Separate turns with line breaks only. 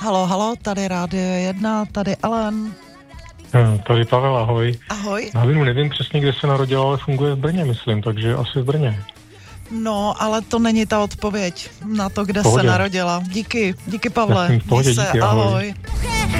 Halo, tady Rádio 1, tady Ellen.
Tady Pavel, ahoj.
Ahoj.
Havinu nevím přesně, kde se narodila, ale funguje v Brně, myslím, takže asi v Brně.
No, ale to není ta odpověď na to, kde
Pohodě.
se narodila. Díky Pavle.
Pohodě,
Měj se,
díky, ahoj.
ahoj.